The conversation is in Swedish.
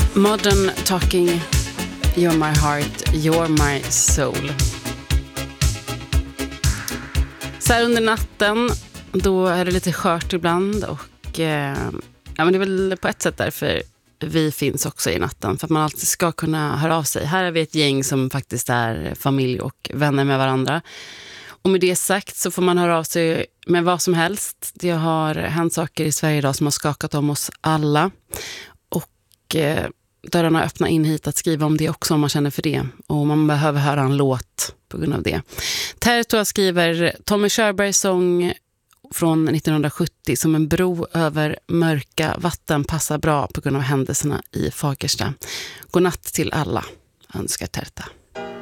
Modern Talking, You're My Heart, You're My Soul. Så här under natten, då är det lite skört ibland och ja, men det är väl på ett sätt därför vi finns också i natten, för att man alltid ska kunna höra av sig. Här är vi ett gäng som faktiskt är familj och vänner med varandra. Och med det sagt så får man höra av sig med vad som helst. Det har hänt saker i Sverige idag som har skakat om oss alla. Och dörrarna öppnar in hit att skriva om det också om man känner för det. Och man behöver höra en låt på grund av det. Tertua skriver Tommy Körbergs sång från 1970 som en bro över mörka vatten passar bra på grund av händelserna i Fagersta. God natt till alla, önskar Terta.